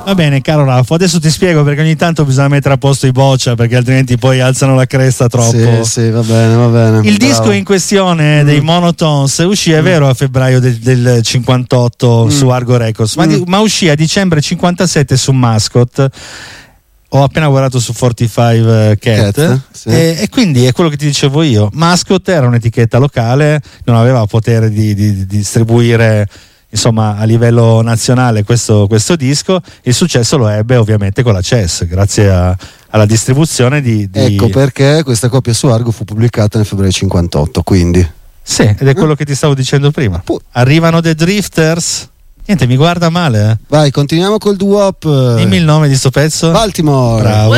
Va bene, caro Raffo, adesso ti spiego perché ogni tanto bisogna mettere a posto i boccia, perché altrimenti poi alzano la cresta troppo. Sì, va bene. Il Bravo. disco in questione dei Monotones uscì, è vero, a febbraio del 58 su Argo Records, ma uscì a dicembre 57 su Mascot. Ho appena guardato su 45 Cat, sì. E quindi è quello che ti dicevo io. Mascot era un'etichetta locale, non aveva potere di distribuire, insomma, a livello nazionale questo disco. Il successo lo ebbe ovviamente con la CES, grazie alla distribuzione di... Ecco perché questa coppia su Argo fu pubblicata nel febbraio 58, quindi sì, ed è quello che ti stavo dicendo prima. Arrivano The Drifters. Niente, mi guarda male. Vai, continuiamo col doo-wop. Dimmi il nome di sto pezzo. Baltimore. Bravo.